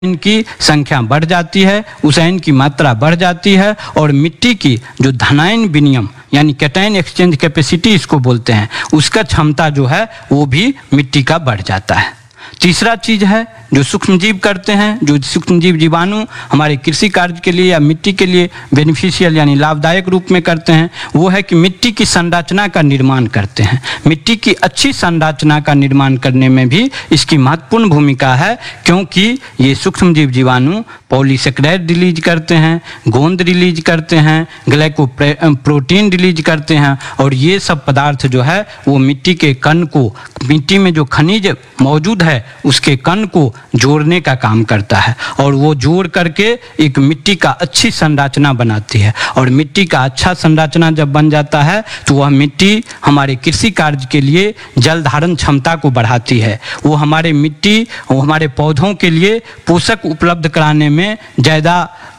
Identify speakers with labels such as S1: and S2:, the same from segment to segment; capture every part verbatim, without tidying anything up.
S1: इनकी संख्या बढ़ जाती है, उसाइन की मात्रा बढ़ जाती है और मिट्टी की जो धनायन विनिमय यानी कैटायन एक्सचेंज कैपेसिटी इसको बोलते हैं, उसका क्षमता जो है वो भी मिट्टी का बढ़ जाता है। तीसरा चीज है जो सूक्ष्मजीव करते हैं, जो सूक्ष्मजीव जीवाणु हमारे कृषि कार्य के लिए या मिट्टी के लिए बेनिफिशियल यानी लाभदायक रूप में करते हैं, वो है कि मिट्टी की संरचना का निर्माण करते हैं। मिट्टी की अच्छी संरचना का निर्माण करने में भी इसकी महत्वपूर्ण भूमिका है, क्योंकि ये सूक्ष्मजीव जीवाणु पॉलीसेकेराइड रिलीज करते हैं, गोंद रिलीज करते हैं, ग्लाइकोप्रोटीन रिलीज करते हैं और ये सब पदार्थ जो है वो मिट्टी के कण को, मिट्टी में जो खनिज मौजूद है उसके कण को जोड़ने का काम करता है और वो जोड़ करके एक मिट्टी का अच्छी संरचना बनाती है। और मिट्टी का अच्छा संरचना जब बन जाता है तो वह मिट्टी हमारे कृषि कार्य के लिए जल धारण क्षमता को बढ़ाती है। वो हमारे मिट्टी वो हमारे पौधों के लिए पोषक उपलब्ध कराने में ज़्यादा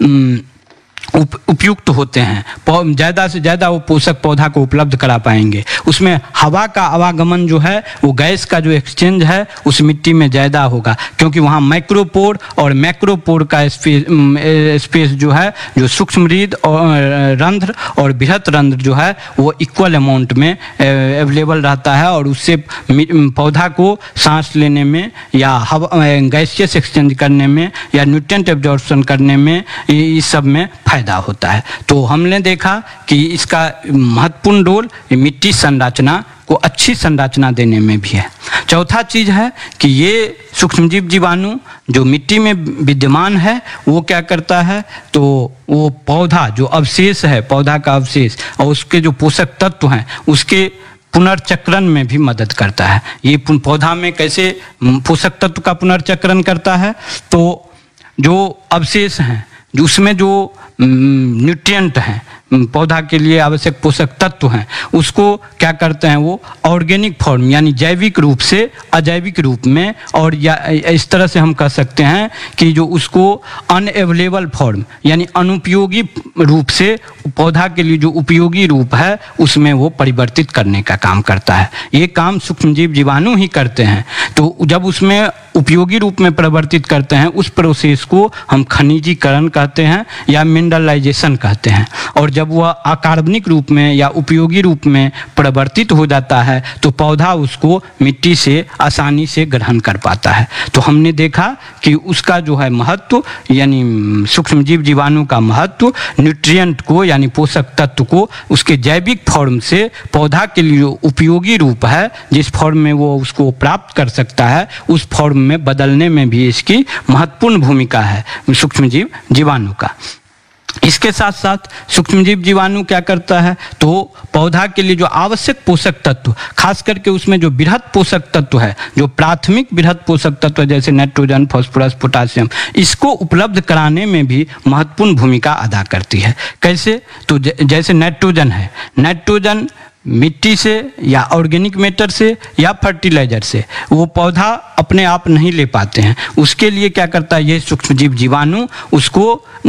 S1: उप, उपयुक्त होते हैं, ज़्यादा से ज़्यादा वो पोषक पौधा को उपलब्ध करा पाएंगे। उसमें हवा का आवागमन जो है वो गैस का जो एक्सचेंज है उस मिट्टी में ज़्यादा होगा, क्योंकि वहाँ माइक्रोपोर और मैक्रोपोर का स्पेस स्पेस जो है, जो सूक्ष्म रिद और रंध्र और बृहत रंध्र जो है वो इक्वल अमाउंट में अवेलेबल रहता है और उससे पौधा को सांस लेने में या हवा गैसियस एक्सचेंज करने में या न्यूट्रिएंट एब्जॉर्प्शन करने में इस सब में फायदा होता है। तो हमने देखा कि इसका महत्वपूर्ण रोल मिट्टी संरचना को अच्छी संरचना देने में भी है। चौथा चीज है कि ये सूक्ष्मजीव जीवाणु जो मिट्टी में विद्यमान है वो क्या करता है, तो वो पौधा जो अवशेष है, पौधा का अवशेष और उसके जो पोषक तत्व हैं उसके पुनर्चक्रण में भी मदद करता है। ये पौधा में कैसे पोषक तत्व का पुनर्चक्रण करता है, तो जो अवशेष हैं जो उसमें जो न्यूट्रिएंट हैं, पौधा के लिए आवश्यक पोषक तत्व हैं, उसको क्या करते हैं वो ऑर्गेनिक फॉर्म यानी जैविक रूप से अजैविक रूप में, और या इस तरह से हम कह सकते हैं कि जो उसको अनअवेलेबल फॉर्म यानी अनुपयोगी रूप से पौधा के लिए जो उपयोगी रूप है उसमें वो परिवर्तित करने का काम करता है। ये काम सूक्ष्मजीव जीवाणु ही करते हैं। तो जब उसमें उपयोगी रूप में परिवर्तित करते हैं उस प्रोसेस को हम खनिजीकरण कहते हैं या मिनरलाइजेशन कहते हैं। और जब वह अकार्बनिक रूप में या उपयोगी रूप में परिवर्तित हो जाता है तो पौधा उसको मिट्टी से आसानी से ग्रहण कर पाता है। तो हमने देखा कि उसका जो है महत्व यानी सूक्ष्मजीव जीवाणु का महत्व न्यूट्रिएंट को यानी पोषक तत्व को उसके जैविक फॉर्म से पौधा के लिए उपयोगी रूप है जिस फॉर्म में वो उसको प्राप्त कर सकता है उस फॉर्म में बदलने में भी इसकी महत्वपूर्ण भूमिका है सूक्ष्मजीव जीवाणु का। इसके साथ साथ सूक्ष्मजीव जीवाणु क्या करता है, तो पौधा के लिए जो आवश्यक पोषक तत्व, खास करके उसमें जो बृहत पोषक तत्व है, जो प्राथमिक बृहत पोषक तत्व जैसे नाइट्रोजन, फास्फोरस, पोटासियम, इसको उपलब्ध कराने में भी महत्वपूर्ण भूमिका अदा करती है। कैसे, तो जैसे नाइट्रोजन है, नाइट्रोजन मिट्टी से या ऑर्गेनिक मैटर से या फर्टिलाइजर से वो पौधा अपने आप नहीं ले पाते हैं। उसके लिए क्या करता है ये सूक्ष्मजीव जीवाणु उसको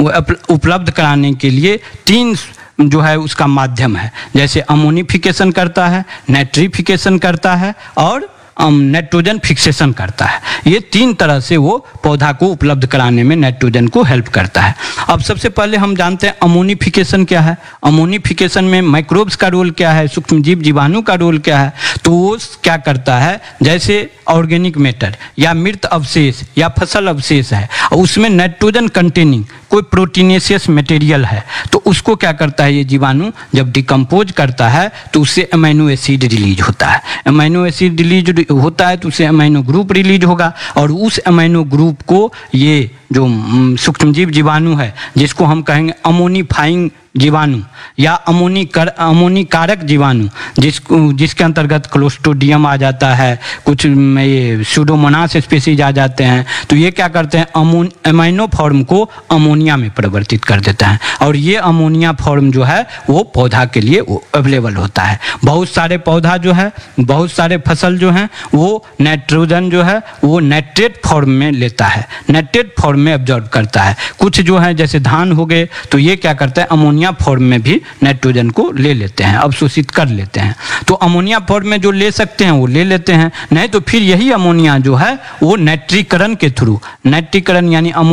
S1: उपलब्ध कराने के लिए तीन जो है उसका माध्यम है, जैसे अमोनिफिकेशन करता है, नाइट्रिफिकेशन करता है और नाइट्रोजन फिक्सेशन करता है। ये तीन तरह से वो पौधा को उपलब्ध कराने में नाइट्रोजन को हेल्प करता है। अब सबसे पहले हम जानते हैं अमोनिफिकेशन क्या है। अमोनिफिकेशन में माइक्रोब्स का रोल क्या है, सूक्ष्मजीव जीवाणु का रोल क्या है, तो वो क्या करता है, जैसे ऑर्गेनिक मैटर या मृत अवशेष या फसल अवशेष है और उसमें नाइट्रोजन कंटेनिंग कोई प्रोटीनेशियस मटेरियल है, तो उसको क्या करता है ये जीवाणु जब डिकम्पोज करता है तो उससे अमीनो एसिड रिलीज होता है। अमीनो एसिड रिलीज होता है तो उससे अमीनो ग्रुप रिलीज होगा और उस अमीनो ग्रुप को ये जो सूक्ष्मजीव जीवाणु है जिसको हम कहेंगे अमोनिफाइंग जीवाणु या अमोनी कर अमोनी कारक जीवाणु जिसको जिसके अंतर्गत क्लोस्ट्रीडियम आ जाता है, कुछ ये सूडोमोनास स्पीसीज आ जाते हैं, तो ये क्या करते हैं अमोन अमीनो फॉर्म को अमोनिया में परिवर्तित कर देता है और ये अमोनिया फॉर्म जो है वो पौधा के लिए अवेलेबल होता है। बहुत सारे पौधा जो है, बहुत सारे फसल जो हैं वो नाइट्रोजन जो है वो नाइट्रेट फॉर्म में लेता है, नाइट्रेट फॉर्म में एब्जॉर्ब करता है। कुछ जो है जैसे धान हो गए तो ये क्या करता है अमोनिया अमोनिया फॉर्म में भी नाइट्रोजन को ले लेते हैं, अवशोषित कर लेते हैं। तो अमोनिया फॉर्म में जो ले सकते हैं वो ले लेते हैं, नहीं तो फिर यही अमोनिया जो है वो नाइट्रीकरण के थ्रू, नाइट्रीकरण यानी